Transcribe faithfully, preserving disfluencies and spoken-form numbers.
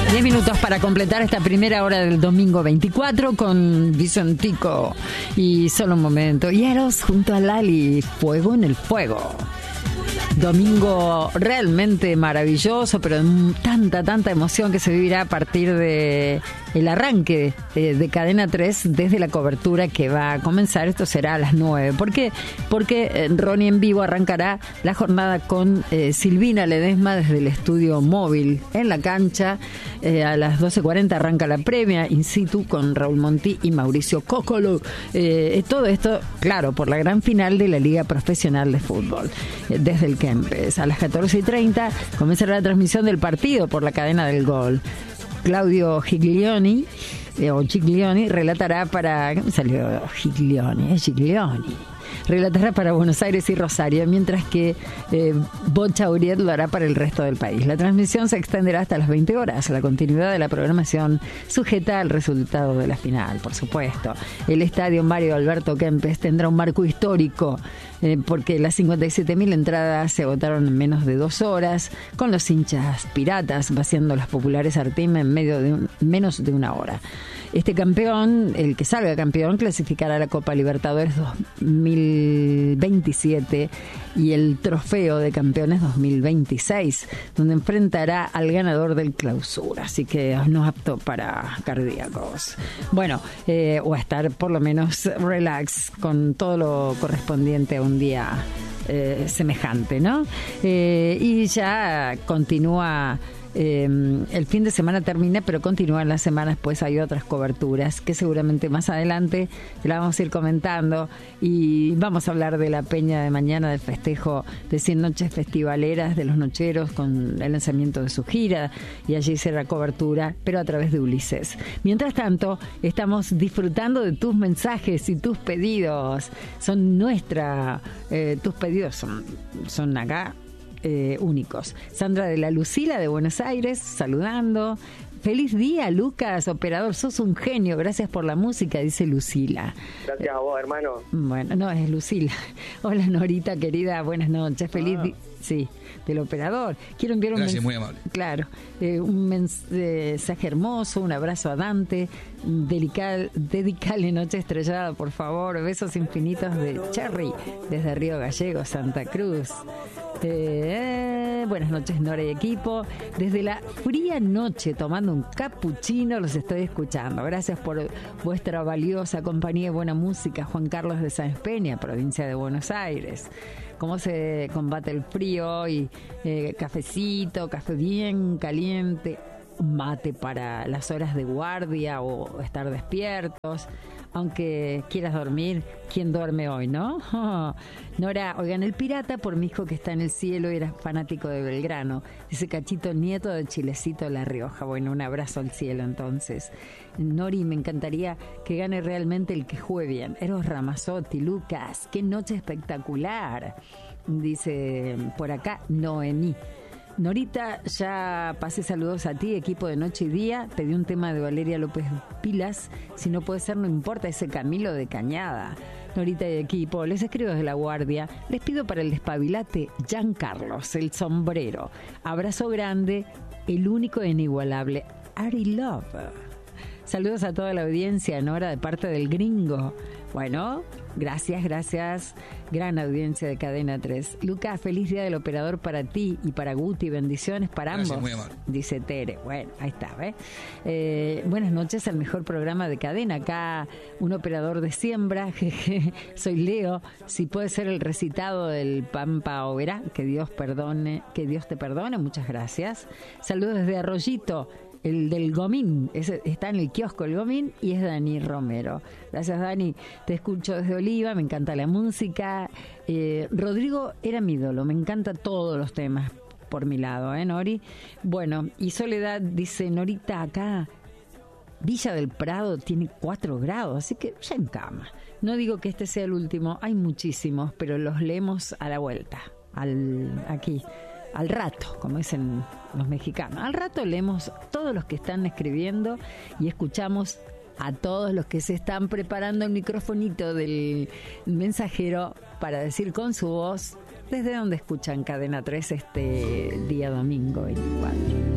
diez minutos para completar esta primera hora del domingo veinticuatro con Vicentico y Solo un Momento. Y Eros junto a Lali, Fuego en el Fuego. Domingo realmente maravilloso, pero tanta, tanta emoción que se vivirá a partir de el arranque de, de Cadena tres desde la cobertura que va a comenzar. Esto será a las nueve. ¿Por qué? Porque Ronnie en vivo arrancará la jornada con eh, Silvina Ledesma desde el estudio móvil en la cancha. Eh, a las doce cuarenta arranca la previa in situ con Raúl Monti y Mauricio Cocolo. Eh, todo esto, claro, por la gran final de la Liga Profesional de Fútbol. Eh, desde el Kempes. A las catorce y treinta comenzará la transmisión del partido por la cadena del Gol. Claudio Giglioni, eh, o Giglioni, relatará para... ¿Qué me salió? Giglioni, es Giglioni. Relatará para Buenos Aires y Rosario, mientras que eh, Bocha Uriet lo hará para el resto del país. La transmisión se extenderá hasta las veinte horas. La continuidad de la programación sujeta al resultado de la final, por supuesto. El estadio Mario Alberto Kempes tendrá un marco histórico, eh, porque las cincuenta y siete mil entradas se agotaron en menos de dos horas, con los hinchas piratas vaciando las populares Artima en medio de un, menos de una hora. Este campeón, el que salga campeón, clasificará a la Copa Libertadores dos mil veintisiete y el Trofeo de Campeones dos mil veintiséis, donde enfrentará al ganador del Clausura. Así que no apto para cardíacos. Bueno, eh, o a estar por lo menos relax con todo lo correspondiente a un día eh, semejante, ¿no? Eh, y ya continúa... Eh, el fin de semana termina, pero continúan las semanas, pues hay otras coberturas que seguramente más adelante te la vamos a ir comentando, y vamos a hablar de la peña de mañana, del festejo de cien noches festivaleras de los Nocheros con el lanzamiento de su gira, y allí será cobertura, pero a través de Ulises. Mientras tanto, estamos disfrutando de tus mensajes y tus pedidos. Son nuestra, eh, tus pedidos son, son acá Eh, únicos. Sandra de la Lucila de Buenos Aires saludando. Feliz día, Lucas, operador, sos un genio, gracias por la música, dice Lucila. Gracias a vos, hermano. Bueno, no, es Lucila. Hola, Norita, querida, buenas noches, feliz ah. día. Sí, del operador. Quiero enviar un Gracias, mens- muy amable. Claro, eh, un mensaje hermoso, un abrazo a Dante, delical, dedicale Noche Estrellada, por favor, besos infinitos de Cherry, desde Río Gallegos, Santa Cruz. Eh, buenas noches, Nora y equipo. Desde la fría noche, tomando un cappuccino, los estoy escuchando. Gracias por vuestra valiosa compañía y buena música. Juan Carlos de Sáenz Peña, provincia de Buenos Aires. Cómo se combate el frío y eh, cafecito, café bien caliente, mate para las horas de guardia o estar despiertos. Aunque quieras dormir, ¿quién duerme hoy, no? Oh. Nora, oigan, el pirata por mi hijo que está en el cielo y era fanático de Belgrano. Dice Cachito, nieto de Chilecito La Rioja. Bueno, un abrazo al cielo entonces. Nori, me encantaría que gane realmente el que juegue bien. Eros Ramazzotti, Lucas, qué noche espectacular. Dice por acá Noemí. Norita, ya pasé saludos a ti, equipo de Noche y Día. Pedí un tema de Valeria López Pilas. Si no puede ser, no importa, ese Camilo de Cañada. Norita y equipo, les escribo desde La Guardia. Les pido para el despabilate Giancarlos, el sombrero. Abrazo grande, el único e inigualable Ari Love. Saludos a toda la audiencia, Nora, de parte del gringo. Bueno, gracias, gracias. Gran audiencia de Cadena tres. Lucas, feliz día del operador para ti y para Guti. Bendiciones para Gracias, ambos. muy amable. Dice Tere. Bueno, ahí está, ¿ves? Eh, buenas noches al mejor programa de Cadena. Acá un operador de siembra. Jeje. Soy Leo. Si puede ser el recitado del Pampa Oberá, que Dios perdone, que Dios te perdone. Muchas gracias. Saludos desde Arroyito. El del Gomín, ese, está en el kiosco el Gomín, y es Dani Romero. Gracias, Dani. Te escucho desde Oliva, me encanta la música. Eh, Rodrigo era mi ídolo, me encantan todos los temas por mi lado, ¿eh, Nori? Bueno, y Soledad dice, Norita, acá Villa del Prado tiene cuatro grados, así que ya en cama. No digo que este sea el último, hay muchísimos, pero los leemos a la vuelta, al aquí. Al rato, como dicen los mexicanos. Al rato leemos todos los que están escribiendo y escuchamos a todos los que se están preparando el microfonito del mensajero para decir con su voz desde dónde escuchan Cadena tres este día domingo veinticuatro.